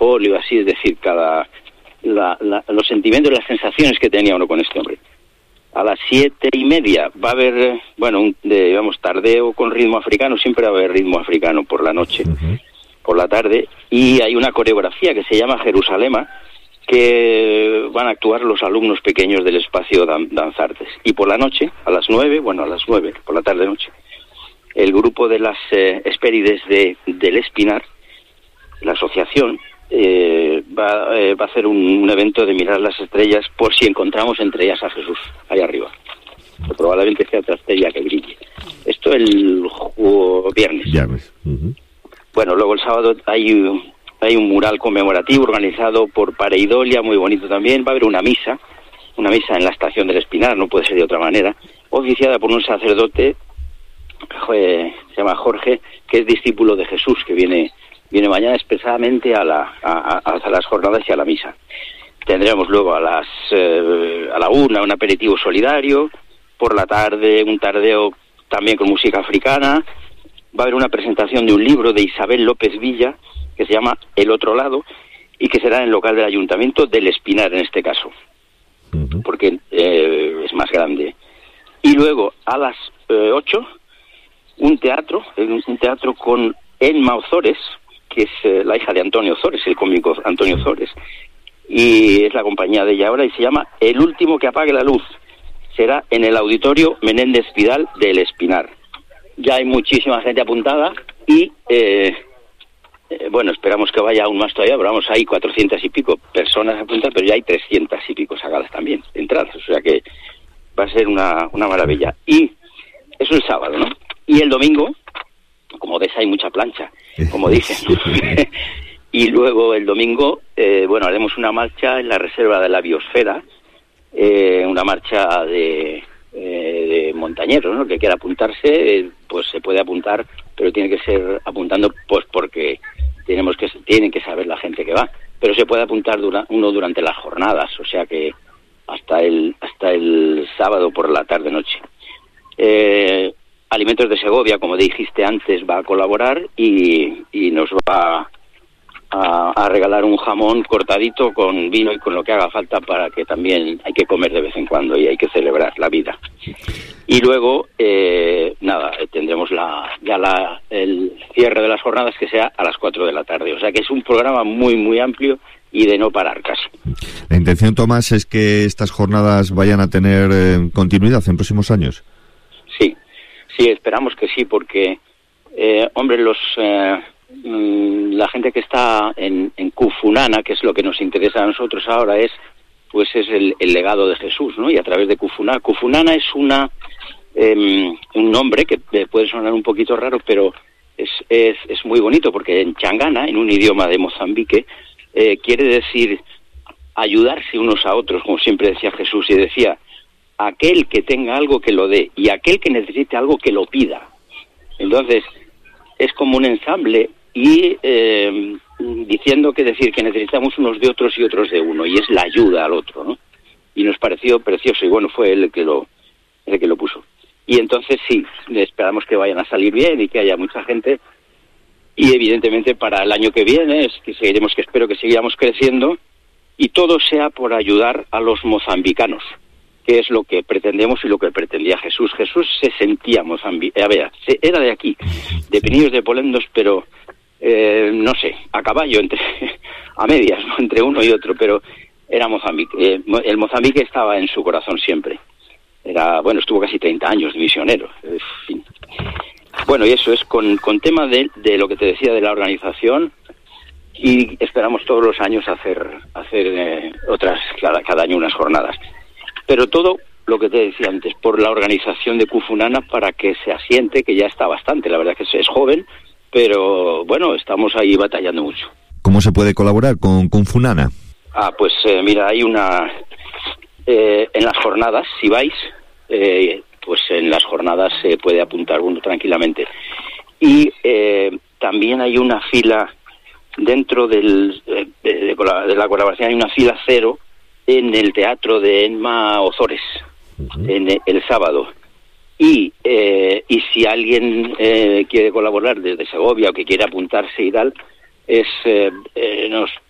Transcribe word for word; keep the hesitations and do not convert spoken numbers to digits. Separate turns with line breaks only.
óleo, así, es decir, cada la, la, los sentimientos y las sensaciones que tenía uno con este hombre. A las siete y media va a haber, bueno, un, de, digamos, tardeo con ritmo africano, siempre va a haber ritmo africano por la noche, uh-huh. por la tarde, y hay una coreografía que se llama Jerusalema, que van a actuar los alumnos pequeños del espacio Dan- Danzartes. Y por la noche, a las nueve, bueno, a las nueve, por la tarde-noche, el grupo de las eh, Hespérides de, del Espinar, la asociación, eh, va, eh, va a hacer un, un evento de mirar las estrellas por si encontramos entre ellas a Jesús, ahí arriba. Que probablemente sea otra estrella que brille. Esto el uh, viernes.
Viernes. Uh-huh.
Bueno, luego el sábado hay... Hay un mural conmemorativo organizado por Pareidolia, muy bonito también. Va a haber una misa, una misa en la estación del Espinar, no puede ser de otra manera, oficiada por un sacerdote, eh, se llama Jorge, que es discípulo de Jesús, que viene viene mañana expresamente a, la, a, a, a las jornadas y a la misa. Tendremos luego a las eh, a la una un aperitivo solidario, por la tarde un tardeo también con música africana. Va a haber una presentación de un libro de Isabel López Villa, que se llama El Otro Lado, y que será en el local del Ayuntamiento del Espinar, en este caso, uh-huh. porque eh, es más grande. Y luego, a las eh, ocho, un teatro, un teatro con Enma Ozores, que es eh, la hija de Antonio Ozores, el cómico Antonio Ozores, y es la compañía de ella ahora, y se llama El Último que Apague la Luz. Será en el Auditorio Menéndez Pidal del Espinar. Ya hay muchísima gente apuntada, y... Eh, Eh, bueno, esperamos que vaya aún más todavía, pero vamos, hay cuatrocientas y pico personas apuntadas, pero ya hay trescientas y pico sacadas también, entradas, o sea que va a ser una, una maravilla. Y eso el sábado, ¿no? Y el domingo, como ves, hay mucha plancha, como dicen, ¿no? Y luego el domingo, eh, bueno, haremos una marcha en la Reserva de la Biosfera, eh, una marcha de, eh, de montañeros, ¿no? Que quiera apuntarse, eh, pues se puede apuntar, pero tiene que ser apuntando pues porque tenemos que tienen que saber la gente que va, pero se puede apuntar dura, uno durante las jornadas, o sea que hasta el hasta el sábado por la tarde noche. Eh, Alimentos de Segovia, como dijiste antes, va a colaborar y, y nos va a, a regalar un jamón cortadito con vino y con lo que haga falta, para que también hay que comer de vez en cuando y hay que celebrar la vida. Y luego, eh, nada, tendremos la ya la el cierre de las jornadas, que sea a las cuatro de la tarde. O sea que es un programa muy, muy amplio y de no parar casi.
La intención, Tomás, es que estas jornadas vayan a tener eh, continuidad en próximos años.
Sí, sí, esperamos que sí, porque, eh, hombre, los eh, la gente que está en, en Cufunana, que es lo que nos interesa a nosotros ahora, es pues es el, el legado de Jesús, ¿no? Y a través de Cufunana. Cufunana es una eh, un nombre que puede sonar un poquito raro, pero es, es, es muy bonito, porque en Changana, en un idioma de Mozambique, eh, quiere decir ayudarse unos a otros, como siempre decía Jesús, y decía, aquel que tenga algo que lo dé, y aquel que necesite algo que lo pida. Entonces, es como un ensamble, y eh, diciendo que decir que necesitamos unos de otros y otros de uno, y es la ayuda al otro, ¿no? Y nos pareció precioso, y bueno, fue él el que lo, el que lo puso. Y entonces sí, esperamos que vayan a salir bien y que haya mucha gente, y evidentemente para el año que viene es que seguiremos, que espero que sigamos creciendo, y todo sea por ayudar a los mozambicanos, que es lo que pretendemos y lo que pretendía Jesús. Jesús se sentía mozambicano, a ver, era de aquí, de Pinillos de Polendos, pero eh, no sé, a caballo, entre a medias, ¿no? Entre uno y otro, pero era Mozambique. Eh, el Mozambique estaba en su corazón siempre. Era, bueno, estuvo casi treinta años de misionero. En fin. Bueno, y eso es con, con tema de, de lo que te decía de la organización, y esperamos todos los años hacer hacer eh, otras, cada, cada año unas jornadas. Pero todo lo que te decía antes, por la organización de Cufunana, para que se asiente, que ya está bastante, la verdad que es joven, pero bueno, estamos ahí batallando mucho.
¿Cómo se puede colaborar con Cufunana?
Ah, pues eh, mira, hay una... Eh, en las jornadas, si vais, eh, pues en las jornadas se puede apuntar uno tranquilamente. Y eh, también hay una fila dentro del, de, de, de la colaboración, hay una fila cero en el teatro de Enma Ozores, uh-huh. en el, el sábado. Y eh, y si alguien eh, quiere colaborar desde Segovia o que quiere apuntarse y tal, es eh, eh, nos